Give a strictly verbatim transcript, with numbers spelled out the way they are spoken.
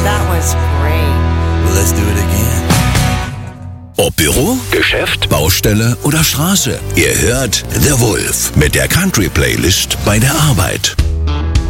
That was great. Well, let's do it again. Ob Büro, Geschäft, Baustelle oder Straße. Ihr hört The Wolf mit der Country-Playlist bei der Arbeit.